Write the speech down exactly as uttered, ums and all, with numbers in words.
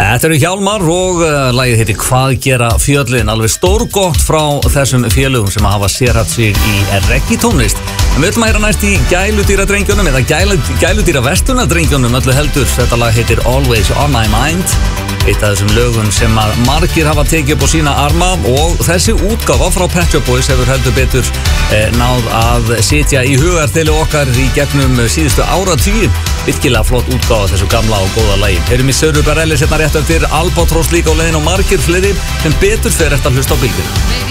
Þetta eru Hjálmar og uh, lagið heitir Hvað gera fjöllin, alveg stórgott frá þessum félögum sem hafa sérhæft sig í reggaetónlist. En við ætlum að heyra næst í gæludýra drengjunum eða gælu, gæludýra vestunardrengjunum öllu heldur. Þetta lag heitir Always on my mind, eitt af þessum lögum sem að margir hafa tekið upp á sína arma, og þessi útgáfa frá Pet Shop Boys hefur heldur betur eh, náð að sitja í hugarþeli okkar í gegnum síðustu áratugir. Virkilega flott útgáfa þessu gamla og góða lagi. Erum í Söru Barelli setna rétt eftir Albatross líka á leiðin og margir fleiri sem betur fer eftir að hlusta á bylgjuna.